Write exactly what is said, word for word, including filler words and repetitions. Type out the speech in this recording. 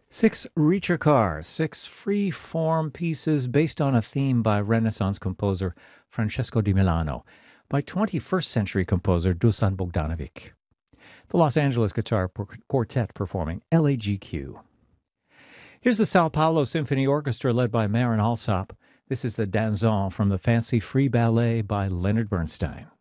Six Reacher cars, six free-form pieces based on a theme by Renaissance composer Francesco di Milano, by twenty-first century composer Dusan Bogdanovic. The Los Angeles Guitar Quartet performing L A G Q. Here's the Sao Paulo Symphony Orchestra led by Marin Alsop. This is the Danzon from the Fancy Free Ballet by Leonard Bernstein.